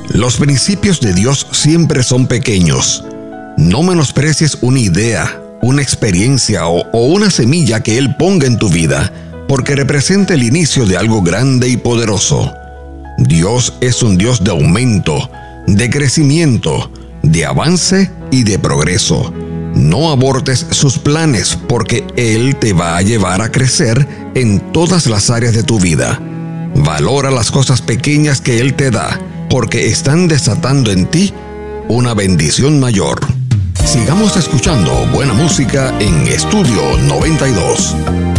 Los principios de Dios siempre son pequeños. No menosprecies una idea, una experiencia o una semilla que Él ponga en tu vida, porque representa el inicio de algo grande y poderoso. Dios es un Dios de aumento, de crecimiento, de avance y de progreso. No abortes sus planes, porque Él te va a llevar a crecer en todas las áreas de tu vida. Valora las cosas pequeñas que Él te da, porque están desatando en ti una bendición mayor. Sigamos escuchando buena música en Estudio 92.